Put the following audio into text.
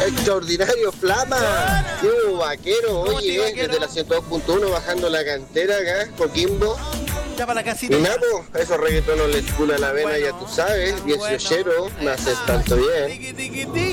Extraordinario Flama. ¡Qué vaquero! Oye, desde la 102.1 bajando la cantera acá, Coquimbo. Ya para la casita. Y Napo, esos reggaetonos les cula la vena, ya tú sabes. 18, me haces tanto bien.